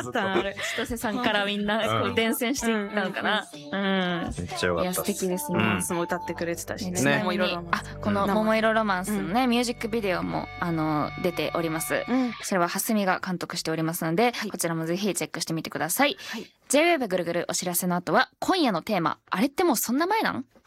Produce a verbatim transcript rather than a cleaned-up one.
ずっと。 ある。千歳さんからみんなこう伝染していったのかな。うん。 めっちゃ良かった。 いや素敵ですね。 ダンスも歌ってくれてたしね。 ねちなみにあこの桃色ロマンスのねミュージックビデオもあの出ております。それは蓮見が監督しておりますのでこちらもぜひチェックしてみてください。ジェイウェーブぐるぐるお知らせの後は今夜のテーマあれってもうそんな前なん